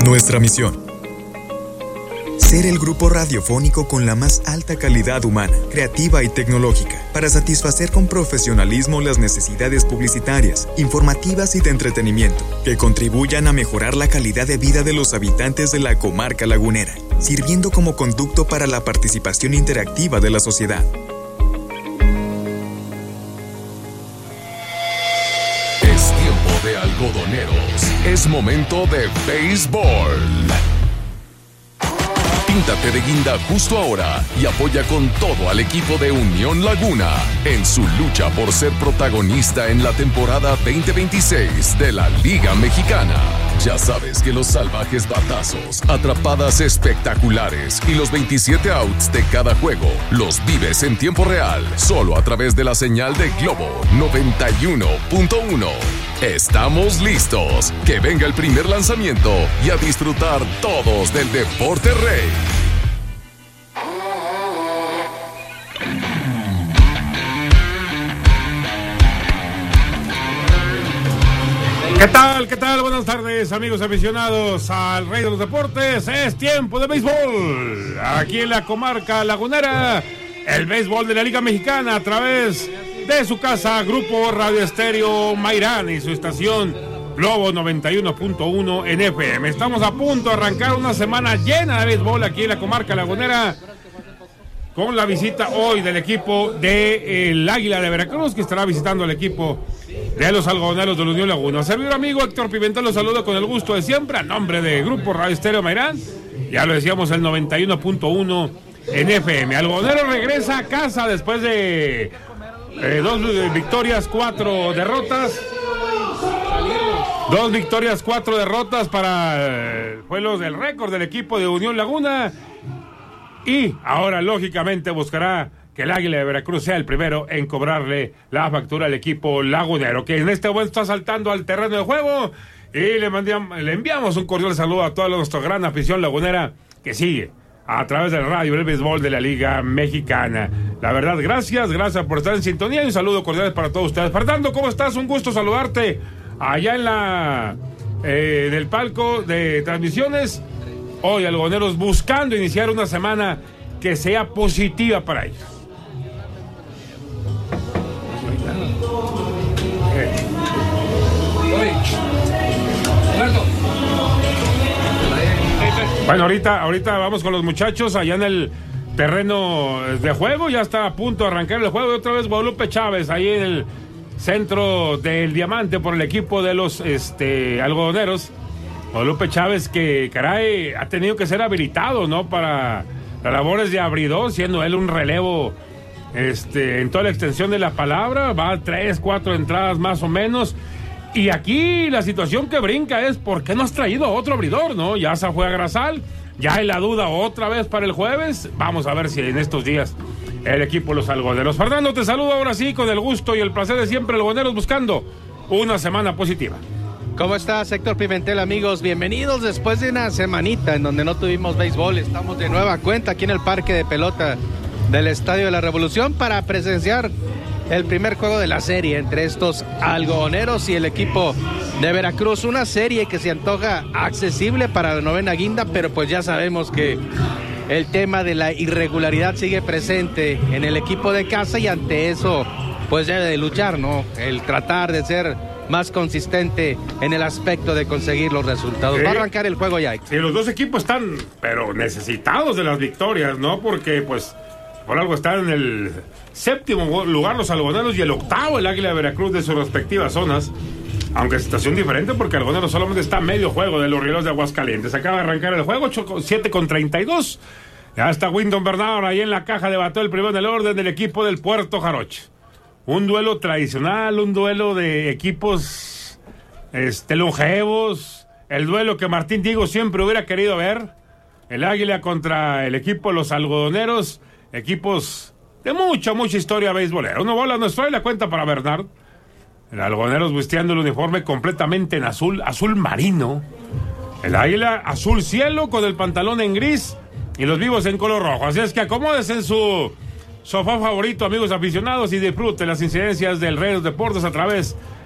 Nuestra misión: ser el grupo radiofónico con la más alta calidad humana, creativa y tecnológica, para satisfacer con profesionalismo las necesidades publicitarias, informativas y de entretenimiento, que contribuyan a mejorar la calidad de vida de los habitantes de la comarca lagunera, sirviendo como conducto para la participación interactiva de la sociedad. Es tiempo de algodoneros. Es momento de béisbol. Píntate de guinda justo ahora y apoya con todo al equipo de Unión Laguna en su lucha por ser protagonista en la temporada 2026 de la Liga Mexicana. Ya sabes que los salvajes batazos, atrapadas espectaculares y los 27 outs de cada juego los vives en tiempo real, solo a través de la señal de Globo 91.1. Estamos listos. Que venga el primer lanzamiento y a disfrutar todos del deporte rey. ¿Qué tal? ¿Qué tal? Buenas tardes, amigos aficionados al Rey de los Deportes. Es tiempo de béisbol. Aquí en la comarca lagunera, el béisbol de la Liga Mexicana a través de su casa, Grupo Radio Estéreo Mairán y su estación Globo 91.1 en FM. Estamos a punto de arrancar una semana llena de béisbol aquí en la comarca lagunera, con la visita hoy del equipo del Águila de Veracruz, que estará visitando al equipo de los algodoneros de la Unión Laguna. Servidor amigo Héctor Pimentel los saluda con el gusto de siempre, a nombre de Grupo Radio Estéreo Mairán. Ya lo decíamos, el 91.1 en FM. Algodonero regresa a casa después de 2 victorias, 4 derrotas. 2 victorias, 4 derrotas para fue el récord del equipo de Unión Laguna. Y ahora, lógicamente, buscará que el Águila de Veracruz sea el primero en cobrarle la factura al equipo lagunero, que en este momento está saltando al terreno de juego. Y le enviamos un cordial saludo a toda nuestra gran afición lagunera que sigue a través del radio el béisbol de la Liga Mexicana. La verdad, gracias por estar en sintonía y un saludo cordial para todos ustedes. Fernando, ¿cómo estás? Un gusto saludarte allá en el palco de transmisiones. Hoy algodoneros buscando iniciar una semana que sea positiva para ellos. Bueno, ahorita vamos con los muchachos allá en el terreno de juego. Ya está a punto de arrancar el juego. Y otra vez Guadalupe Chávez ahí en el centro del diamante por el equipo de los algodoneros. Guadalupe Chávez, que caray, ha tenido que ser habilitado, ¿no? Para las labores de abridor, siendo él un relevo en toda la extensión de la palabra. Va a 3-4 entradas más o menos. Y aquí la situación que brinca es: ¿por qué no has traído otro abridor, no? Ya se fue a Grasal, ya hay la duda otra vez para el jueves. Vamos a ver si en estos días el equipo de los algodoneros. Fernando, te saludo ahora sí con el gusto y el placer de siempre, algodoneros buscando una semana positiva. ¿Cómo estás, Héctor Pimentel, amigos? Bienvenidos después de una semanita en donde no tuvimos béisbol. Estamos de nueva cuenta aquí en el parque de pelota del Estadio de la Revolución para presenciar el primer juego de la serie entre estos algodoneros y el equipo de Veracruz. Una serie que se antoja accesible para la novena guinda, pero pues ya sabemos que el tema de la irregularidad sigue presente en el equipo de casa y ante eso pues debe de luchar, ¿no? El tratar de ser más consistente en el aspecto de conseguir los resultados. Sí. Va a arrancar el juego ya. Sí, los dos equipos están, pero necesitados de las victorias, ¿no? Porque, pues, por algo están en el 7º lugar los algodoneros y el 8º el Águila de Veracruz de sus respectivas zonas. Aunque es situación diferente porque Algodoneros solamente está a medio juego de los Rielos de Aguascalientes. Acaba de arrancar el juego, 7:32. Ya está Windon Bernard ahí en la caja de bateo, el primero en el orden del equipo del Puerto Jarocho. Un duelo tradicional, un duelo de equipos longevos, el duelo que Martín Diego siempre hubiera querido ver. El Águila contra el equipo de los Algodoneros, equipos de mucha historia beisbolera. Una bola nos trae la cuenta para Bernard. El Algodoneros vistiendo el uniforme completamente en azul marino. El Águila azul cielo con el pantalón en gris y los vivos en color rojo. Así es que acomódese en su sofá favorito, amigos aficionados, y disfrute las incidencias del Rey de los Deportes a través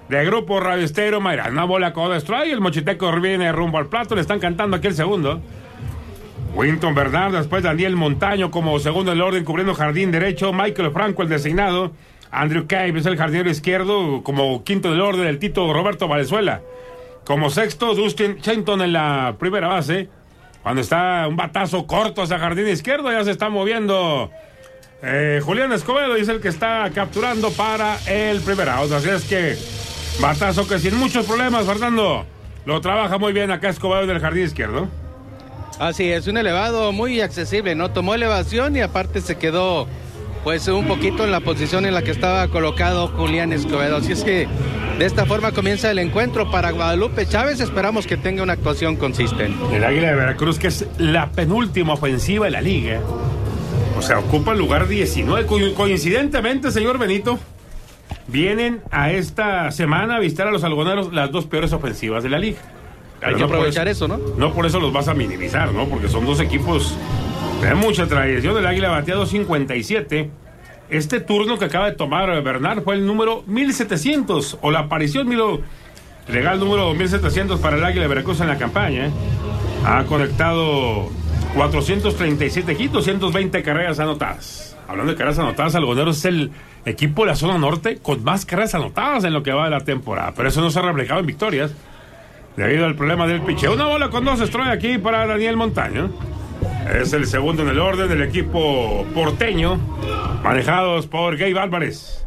de Grupo Radio Estéreo Mayrán. Una bola con destroy, el mochiteco viene rumbo al plato, le están cantando aquí el segundo. Winton Bernard, después Daniel Montaño como segundo en el orden, cubriendo jardín derecho. Michael Franco, el designado. Andrew Cave es el jardinero izquierdo, como quinto del orden, el Tito Roberto Valenzuela. Como sexto, Dustin Shenton en la primera base. Cuando está un batazo corto hacia jardín izquierdo, ya se está moviendo Julián Escobedo, y es el que está capturando para el primer out. Así es que batazo que sin muchos problemas, Fernando. Lo trabaja muy bien acá Escobedo en el jardín izquierdo. Así es, un elevado muy accesible, ¿no? Tomó elevación y aparte se quedó pues un poquito en la posición en la que estaba colocado Julián Escobedo. Así es que de esta forma comienza el encuentro para Guadalupe Chávez. Esperamos que tenga una actuación consistente. El Águila de Veracruz, que es la penúltima ofensiva de la liga, o sea, ocupa el lugar 19. Coincidentemente, señor Benito, vienen a esta semana a visitar a los algoneros las dos peores ofensivas de la liga. Hay que aprovechar eso, ¿no? No por eso los vas a minimizar, ¿no? Porque son dos equipos de mucha tradición. El Águila batea 257. Este turno que acaba de tomar Bernard fue el número 1700, o la aparición legal número 1700 para el Águila de Veracruz en la campaña. Ha conectado 437 hits, 220 carreras anotadas. Hablando de carreras anotadas, Algoneros es el equipo de la zona norte con más carreras anotadas en lo que va de la temporada, pero eso no se ha reflejado en victorias debido al problema del picheo. Una bola con 2 strikes aquí para Daniel Montaño. Es el segundo en el orden del equipo porteño, manejados por Gabe Álvarez.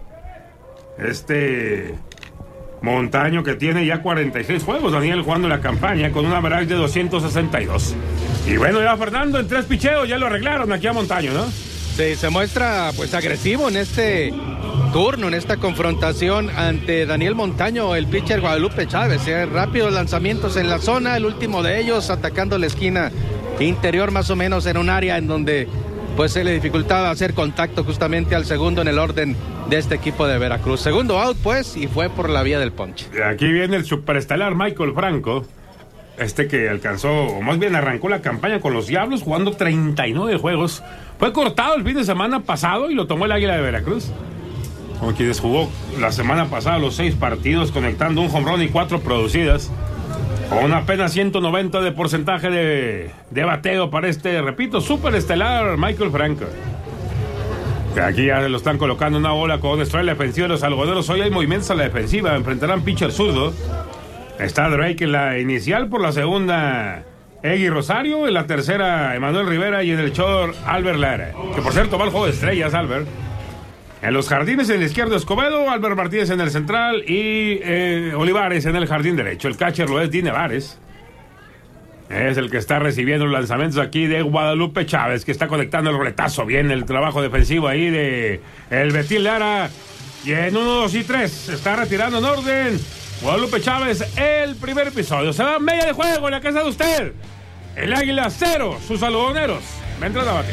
Montaño que tiene ya 46 juegos, Daniel, jugando en la campaña con un average de 262. Y bueno, ya Fernando, en 3 picheos ya lo arreglaron aquí a Montaño, ¿no? Sí, se muestra pues agresivo en este turno, en esta confrontación ante Daniel Montaño, el pitcher Guadalupe Chávez. Rápidos lanzamientos en la zona, el último de ellos atacando la esquina interior, más o menos en un área en donde pues se le dificultaba hacer contacto justamente al segundo en el orden de este equipo de Veracruz. Segundo out pues, y fue por la vía del ponche. Aquí viene el superestelar Michael Franco, que alcanzó, o más bien arrancó la campaña con los Diablos jugando 39 juegos. Fue cortado el fin de semana pasado y lo tomó el Águila de Veracruz, con quienes jugó la semana pasada los 6 partidos, conectando un home run y 4 producidas, con apenas 190 de porcentaje de bateo para repito, superestelar Michael Franco. Aquí ya lo están colocando una bola con strike la defensiva de los algodoneros. Hoy hay movimientos a la defensiva, enfrentarán pitcher zurdo. Está Drake en la inicial, por la segunda Egui Rosario, en la tercera Emanuel Rivera y en el short Albert Lara, que por cierto va al juego de estrellas Albert. En los jardines, en el izquierdo Escobedo, Albert Martínez en el central y Olivares en el jardín derecho. El catcher lo es Dine Vares. Es el que está recibiendo los lanzamientos aquí de Guadalupe Chávez, que está conectando el roletazo bien, el trabajo defensivo ahí de el Betín Lara. Y en 1, 2 y 3 se está retirando en orden Guadalupe Chávez el primer episodio. Se va media de juego en la casa de usted. El Águila 0, sus algodoneros vendrán a bater.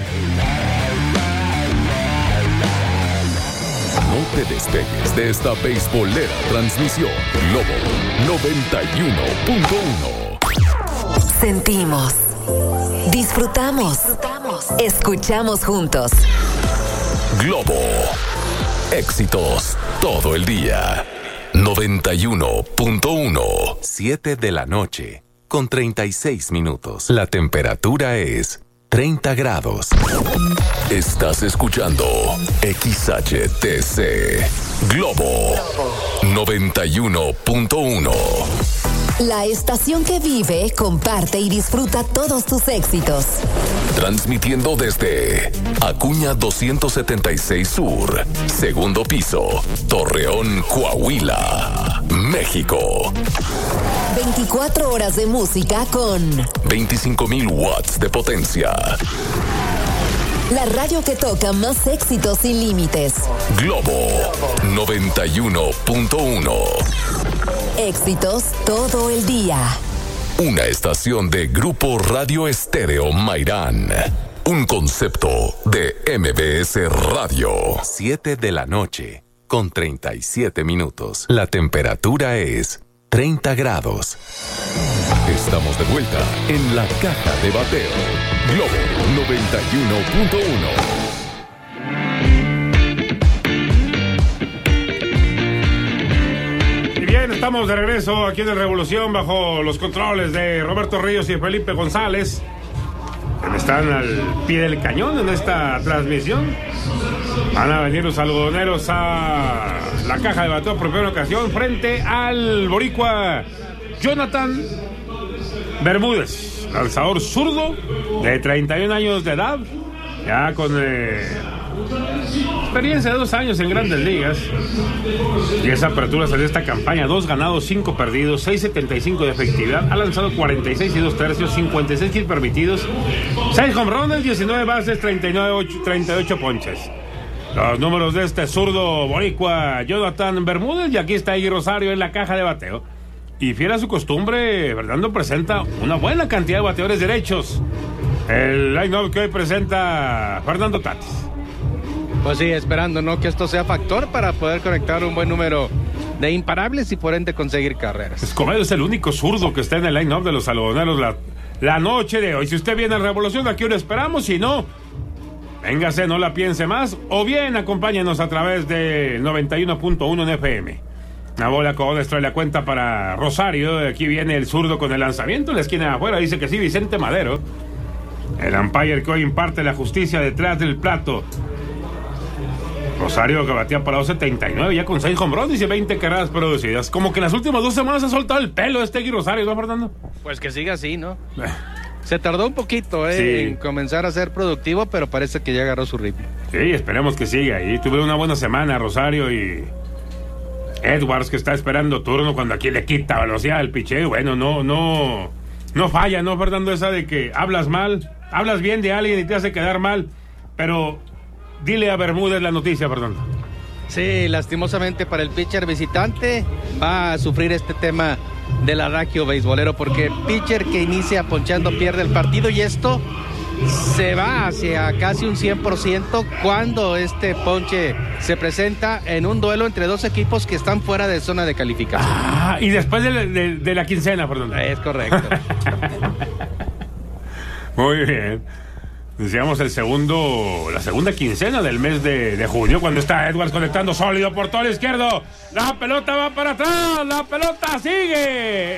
No te despegues de esta beisbolera transmisión. Globo 91.1. Sentimos, disfrutamos, escuchamos juntos. Globo. Éxitos todo el día. 91.1. 7 de la noche con 36 minutos. La temperatura es 30 grados. Estás escuchando XHTC Globo 91.1. La estación que vive, comparte y disfruta todos tus éxitos. Transmitiendo desde Acuña 276 Sur, segundo piso, Torreón, Coahuila, México. 24 horas de música con 25,000 watts de potencia. La radio que toca más éxitos sin límites. Globo 91.1. Éxitos todo el día. Una estación de Grupo Radio Estéreo Mayrán. Un concepto de MBS Radio. 7 de la noche con 37 minutos. La temperatura es 30 grados. Estamos de vuelta en la caja de bateo. Globo 91.1. estamos de regreso aquí en el Revolución bajo los controles de Roberto Ríos y Felipe González. Están al pie del cañón en esta transmisión. Van a venir los algodoneros a la caja de bateo por primera ocasión frente al boricua Jonathan Bermúdez, lanzador zurdo de 31 años de edad, ya con experiencia de 2 años en Grandes Ligas. Y esa apertura salió esta campaña: 2 ganados, 5 perdidos, 6.75 de efectividad. Ha lanzado 46 y 2 tercios, 56 hits permitidos, 6 home runs, 19 bases, 38 ponches. Los números de este zurdo boricua Jonathan Bermúdez. Y aquí está Iggy Rosario en la caja de bateo. Y fiel a su costumbre, Fernando presenta una buena cantidad de bateadores derechos. El line-up que hoy presenta Fernando Tatis. Pues sí, esperando, ¿no?, que esto sea factor para poder conectar un buen número de imparables y por ende conseguir carreras. Escobedo es el único zurdo que está en el line-up de los algodoneros la noche de hoy. Si usted viene a Revolución, aquí lo esperamos. Si no, véngase, no la piense más. O bien, acompáñenos a través de 91.1 en FM. Una bola con trae la cuenta para Rosario. Aquí viene el zurdo con el lanzamiento. En la esquina de afuera dice que sí, Vicente Madero. El umpire que hoy imparte la justicia detrás del plato. Rosario, que batía para 2.79, ya con 6 home runs y 20 carreras producidas. Como que en las últimas 2 semanas ha soltado el pelo Iggy Rosario, ¿no, Fernando? Pues que siga así, ¿no? Se tardó un poquito sí, en comenzar a ser productivo, pero parece que ya agarró su ritmo. Sí, esperemos que siga. Y tuvieron una buena semana Rosario y Edwards, que está esperando turno cuando aquí le quita velocidad al picheo. Bueno, no falla, ¿no, Fernando? Esa de que hablas bien de alguien y te hace quedar mal, pero dile a Bermúdez la noticia, Fernando. Sí, lastimosamente para el pitcher visitante va a sufrir este tema del arranque beisbolero, porque pitcher que inicia ponchando pierde el partido, y esto se va hacia casi un 100% cuando este ponche se presenta en un duelo entre 2 equipos que están fuera de zona de calificación. Y después de la quincena, Fernando. Es correcto. Muy bien. Decíamos la segunda quincena del mes de junio, cuando está Edwards conectando sólido por todo el izquierdo. La pelota va para atrás, la pelota sigue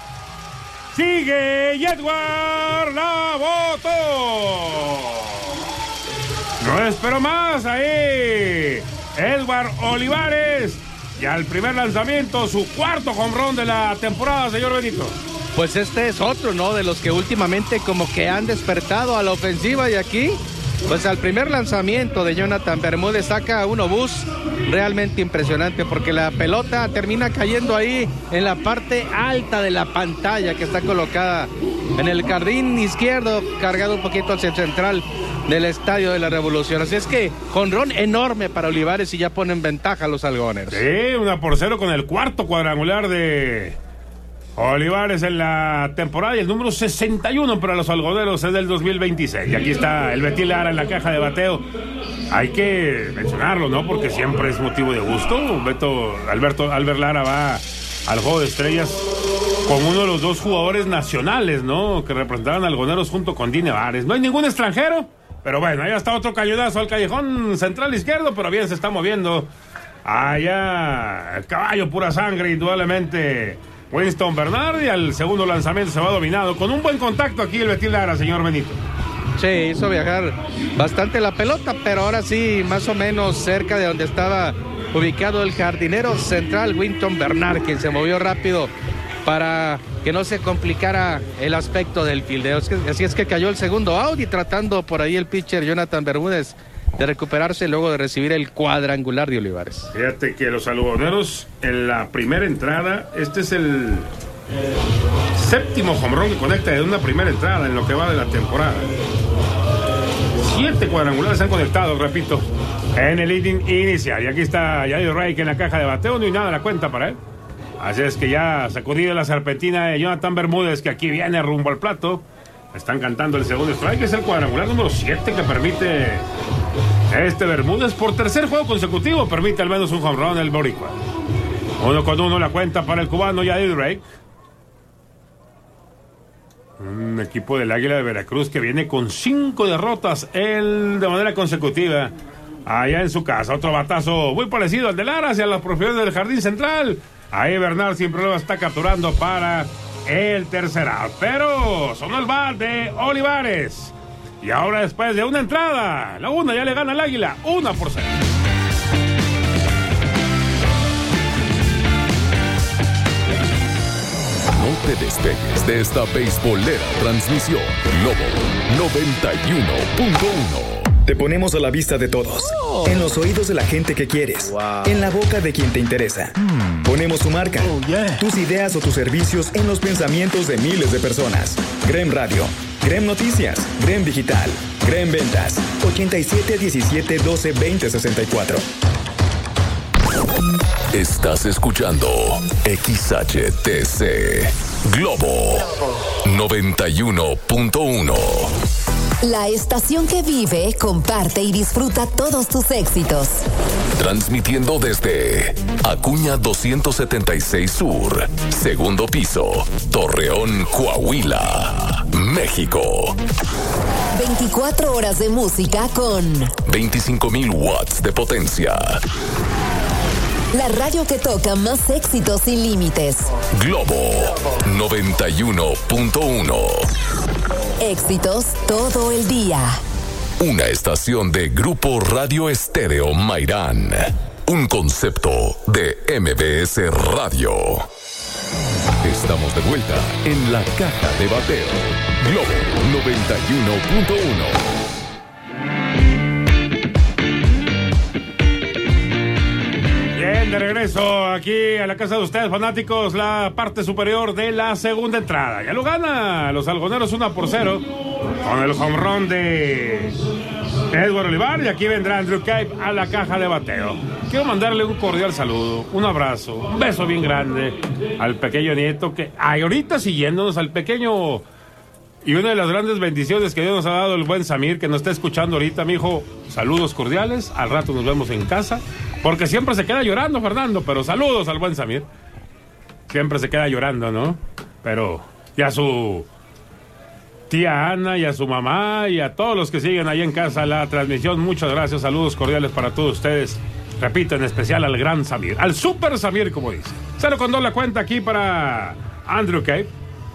y Edwards la botó. No espero más, ahí Edward Olivares, y al primer lanzamiento, su 4º home run de la temporada, señor Benito. Pues este es otro, ¿no?, de los que últimamente como que han despertado a la ofensiva, y aquí, pues al primer lanzamiento de Jonathan Bermúdez saca un obús realmente impresionante, porque la pelota termina cayendo ahí en la parte alta de la pantalla que está colocada en el jardín izquierdo, cargado un poquito hacia el central del Estadio de la Revolución. Así es que jonrón enorme para Olivares y ya ponen ventaja a los algodoneros. Sí, 1-0 con el 4º cuadrangular de Olivares en la temporada, y el número 61 para los algodoneros es del 2026. Y aquí está el Betín Lara en la caja de bateo. Hay que mencionarlo, ¿no?, porque siempre es motivo de gusto. Albert Lara va al Juego de Estrellas con uno de los 2 jugadores nacionales, ¿no?, que representaban algodoneros junto con Dine Vares. No hay ningún extranjero, pero bueno, ahí está otro cañonazo al callejón central izquierdo, pero bien se está moviendo allá el caballo pura sangre, indudablemente Winston Bernard, y al segundo lanzamiento se va dominado con un buen contacto aquí el Betín Lara, señor Benito. Sí, hizo viajar bastante la pelota, pero ahora sí, más o menos cerca de donde estaba ubicado el jardinero central Winston Bernard, quien se movió rápido para que no se complicara el aspecto del fildeo. Así es que cayó el segundo out, y tratando por ahí el pitcher Jonathan Bermúdez de recuperarse luego de recibir el cuadrangular de Olivares. Fíjate que los algodoneros en la primera entrada, este es el 7º home run que conecta de una primera entrada en lo que va de la temporada. 7 cuadrangulares han conectado, repito, en el inning inicial. Y aquí está Yadier Rey en la caja de bateo, no hay nada a la cuenta para él. Así es que ya sacudido la serpentina de Jonathan Bermúdez, que aquí viene rumbo al plato. Están cantando el segundo strike, que es el cuadrangular número 7 que permite Bermúdez. Por 3er juego consecutivo permite al menos un home run el boricua. 1-1 la cuenta para el cubano Yadier Rey. Un equipo del Águila de Veracruz que viene con 5 derrotas de manera consecutiva allá en su casa. Otro batazo muy parecido al de Lara hacia las profundidades del jardín central. Ahí Bernal sin problema está capturando para el tercer out. Pero sonó el bat de Olivares. Y ahora después de una entrada, Laguna ya le gana al Águila 1-0. No te despegues de esta beisbolera transmisión. Globo 91.1. Te ponemos a la vista de todos, en los oídos de la gente que quieres, en la boca de quien te interesa. Ponemos tu marca, tus ideas o tus servicios en los pensamientos de miles de personas. Grem Radio, Grem Noticias, Grem Digital, Grem Ventas, 87 17 12 20 64. Estás escuchando XHTC Globo 91.1. La estación que vive, comparte y disfruta todos tus éxitos. Transmitiendo desde Acuña 276 Sur, segundo piso, Torreón, Coahuila, México. 24 horas de música con 25,000 watts de potencia. la radio que toca más éxitos sin límites. Globo 91.1. Éxitos todo el día. Una estación de Grupo Radio Estéreo Mairán. Un concepto de MBS Radio. Estamos de vuelta en la caja de bateo. Globo 91.1. De regreso aquí a la casa de ustedes, fanáticos, la parte superior de la segunda entrada. Ya lo gana los algoneros 1-0 con el home run de Edward Olivar. Y aquí vendrá Andrew Cape a la caja de bateo. Quiero mandarle un cordial saludo, un abrazo, un beso bien grande al pequeño nieto que ahorita siguiéndonos, al pequeño. Y una de las grandes bendiciones que Dios nos ha dado, el buen Samir, que nos está escuchando ahorita, mijo. Saludos cordiales. Al rato nos vemos en casa. Porque siempre se queda llorando, Fernando. Pero saludos al buen Samir. Siempre se queda llorando, ¿no? Pero, y a su tía Ana, y a su mamá, y a todos los que siguen ahí en casa la transmisión. Muchas gracias. Saludos cordiales para todos ustedes. Repito, en especial al gran Samir. Al super Samir, como dice. 0-2 la cuenta aquí para Andrew Cape.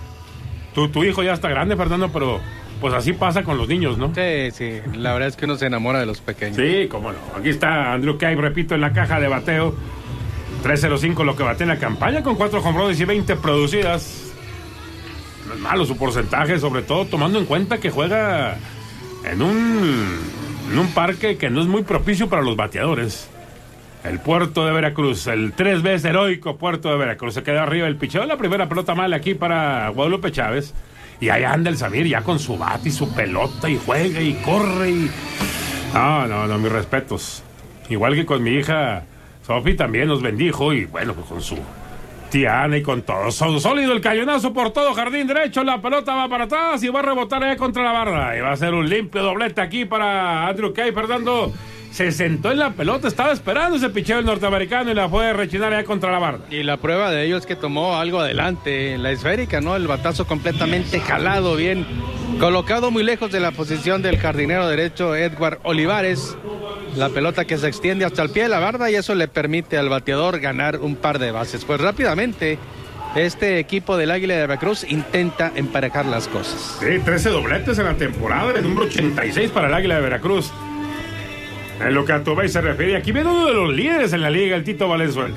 Tu hijo ya está grande, Fernando, pero pues así pasa con los niños, ¿no? Sí, la verdad es que uno se enamora de los pequeños. Sí, cómo no. Aquí está Andrew Cape, repito, en la caja de bateo. 3.05 lo que bate en la campaña, con 4 home runs y 20 producidas. No es malo su porcentaje, sobre todo tomando en cuenta que juega en un parque que no es muy propicio para los bateadores. El Puerto de Veracruz, el 3 veces heroico Puerto de Veracruz. Se queda arriba el picheo. La primera pelota mala aquí para Guadalupe Chávez. Y ahí anda el Samir ya con su bat y su pelota y juega y corre y... No, mis respetos. Igual que con mi hija Sofi también nos bendijo y bueno, pues con su tía Ana y con todo. Sólido el cañonazo por todo jardín derecho. La pelota va para atrás y va a rebotar ahí contra la barra. Y va a ser un limpio doblete aquí para Andrew Cape, Fernando. Se sentó en la pelota, estaba esperando ese picheo del norteamericano y la fue a rechinar allá contra la barda. Y la prueba de ello es que tomó algo adelante, la esférica, ¿no? El batazo completamente jalado, bien colocado muy lejos de la posición del jardinero derecho Edward Olivares. La pelota que se extiende hasta el pie de la barda y eso le permite al bateador ganar un par de bases. Pues rápidamente este equipo del Águila de Veracruz intenta emparejar las cosas. Sí, 13 dobletes en la temporada, el número 86 para el Águila de Veracruz. En lo que a Tobey se refiere, aquí viene uno de los líderes en la liga, el Tito Valenzuela.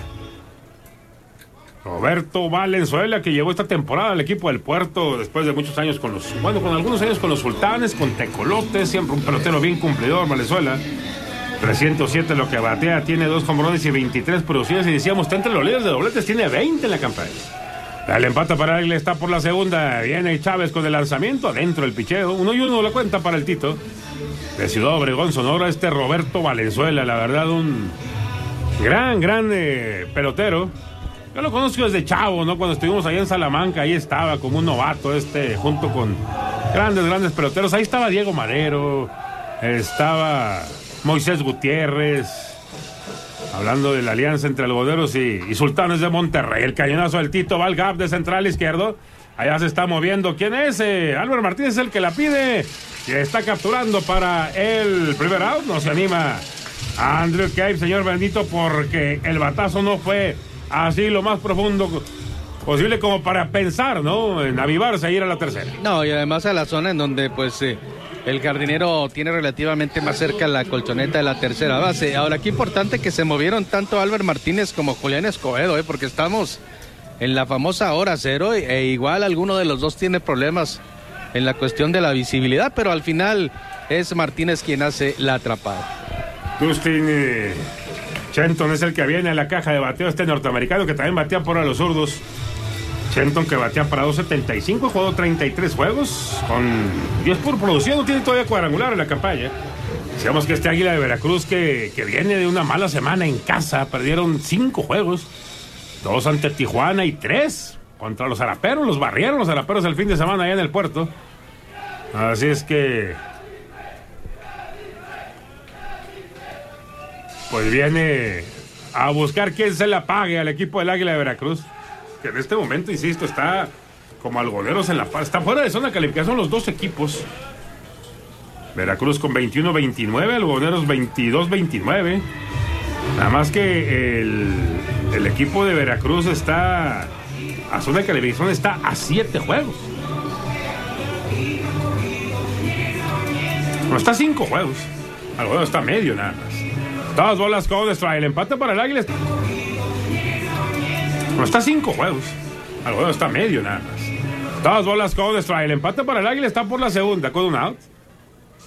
Roberto Valenzuela, que llevó esta temporada al equipo del Puerto después de muchos años con algunos años con los Sultanes, con Tecolotes, siempre un pelotero bien cumplidor, Valenzuela. 307 lo que batea, tiene 2 home runs y 23 producidas, y decíamos, está entre los líderes de dobletes, tiene 20 en la campaña. El empate para él está por la segunda, viene Chávez con el lanzamiento, adentro el picheo, 1-1 la cuenta para el Tito. De Ciudad Obregón, Sonora, Roberto Valenzuela, la verdad, un gran pelotero. Yo lo conozco desde chavo, ¿no? Cuando estuvimos allá en Salamanca, ahí estaba como un novato, junto con grandes peloteros. Ahí estaba Diego Madero, estaba Moisés Gutiérrez, hablando de la alianza entre algodoneros y Sultanes de Monterrey. El cañonazo del Tito va al gap de central izquierdo. Allá se está moviendo. ¿Quién es? Álvaro Martínez es el que la pide. Y está capturando para el primer out. No se anima a Andrew Cape, señor bendito, porque el batazo no fue así lo más profundo posible como para pensar, ¿no? En avivarse a ir a la tercera. No, y además a la zona en donde pues el jardinero tiene relativamente más cerca la colchoneta de la tercera base. Ahora, qué importante que se movieron tanto Albert Martínez como Julián Escobedo, porque estamos en la famosa hora cero e igual alguno de los dos tiene problemas en la cuestión de la visibilidad, pero al final es Martínez quien hace la atrapada. Dustin Shenton es el que viene a la caja de bateo, este norteamericano que también batea por a los zurdos. Shenton, que batea para 2.75, jugó 33 juegos con 10 por producción, no tiene todavía cuadrangular en la campaña. Decíamos que este Águila de Veracruz que viene de una mala semana en casa, perdieron 5 juegos, 2 ante Tijuana y 3 contra los Zaraperos, los barrieron los Zaraperos el fin de semana allá en el puerto. Así es que pues viene a buscar quién se la pague al equipo del Águila de Veracruz, que en este momento, insisto, está como algodoneros en la paz. Está fuera de zona de calificación los dos equipos. Veracruz con 21-29, algodoneros 22-29. Nada más que el equipo de Veracruz está a zona de calificación, está a 7 juegos. No, está a 5 juegos. Algodonero está a medio nada más. 2 bolas con strike. El empate para el Águila. No, está a 5 juegos. Algodonero está a medio nada más. 2 bolas con strike. El empate para el Águila está por la segunda con un out.